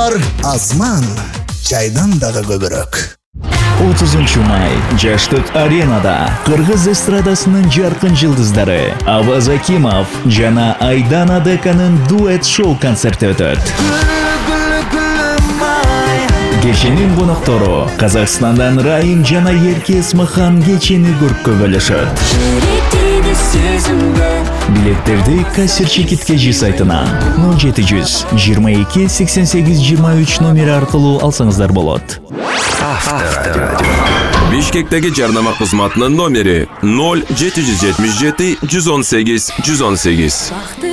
Аңгар азман, жайдан дагы көбүрөөк. 30 май Жаштык аренада Кыргыз эстрадасынын жаркын жылдыздары Аваз Акимов жана Айдана Деканын дуэт шоу концерти өтөт. Кеченин коноктору Казакстандан Райым жана Ерке Эсмахан кечени көрккө бөлүшөт. Билеттерди Кассир Чекиткежи сайтынан 0700 22 88 23 номери аркылуу алсаңыздар болот. Бишкектеги жарнама кызматынын номери 0777 118 118.